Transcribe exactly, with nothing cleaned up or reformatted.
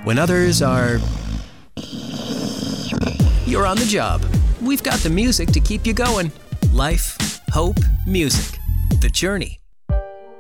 when others are... You're on the job. We've got the music to keep you going. Life, hope, music. The Journey.